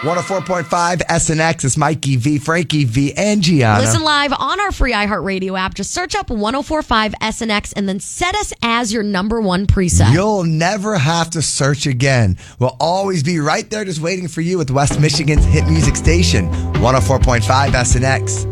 104.5 SNX is Mikey V, Frankie V, and Gianna. Listen live on our free iHeartRadio app. Just search up 104.5 SNX and then set us as your number one preset. You'll never have to search again. We'll always be right there just waiting for you with West Michigan's hit music station, 104.5 SNX.